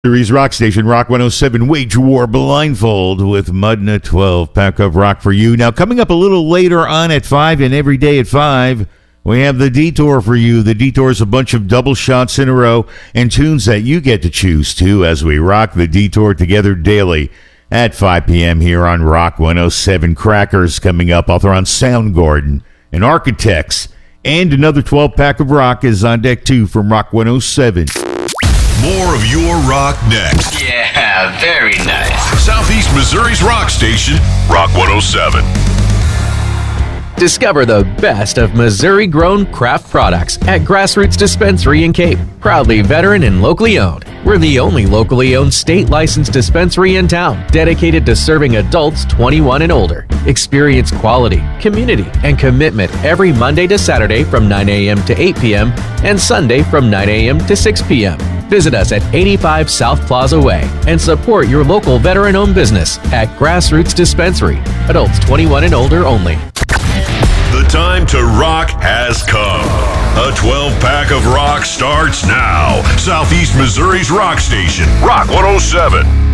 Missouri's Rock Station, Rock 107, Wage War Blindfold with Mudna 12 pack of rock for you. Now, coming up a little later on at 5 and every day at 5, we have the Detour for you. The Detour is a bunch of double shots in a row and tunes that you get to choose to as we rock the Detour together daily at 5 p.m. here on Rock 107. Crackers coming up, author on Soundgarden and Architects. And another 12-pack of rock is on deck, too, from Rock 107. More of your rock next. Yeah, very nice. Southeast Missouri's rock station, Rock 107. Discover the best of Missouri-grown craft products at Grassroots Dispensary in Cape. Proudly veteran and locally owned. We're the only locally owned state-licensed dispensary in town dedicated to serving adults 21 and older. Experience quality, community, and commitment every Monday to Saturday from 9 a.m. to 8 p.m. and Sunday from 9 a.m. to 6 p.m. Visit us at 85 South Plaza Way and support your local veteran-owned business at Grassroots Dispensary. Adults 21 and older only. The time to rock has come. A 12-pack of rock starts now. Southeast Missouri's rock station, Rock 107.